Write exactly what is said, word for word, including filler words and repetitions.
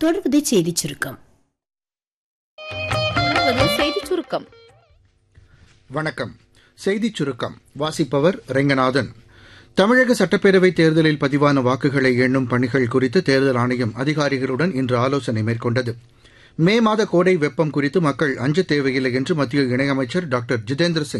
தொடர்வது செய்திச் சுருக்கம். செய்திச் சுருக்கம். வணக்கம். செய்திச் சுருக்கம் வாசிப்பவர் ரெங்கநாதன். தமிழக சட்டப்பேரவைத் தேர்தலில் பதிவான வாக்குகளை எண்ணும் பணிகள் குறித்து தேர்தல் ஆணையம் அதிகாரிகளுடன் இன்று ஆலோசனை மேற்கொண்டது. மே மாத கோடை வெப்பம் குறித்து மக்கள் அஞ்சத் தேவையில்லை என்று மத்திய இணையமைச்சர் டாக்டர் ஜிதேந்திர சிங்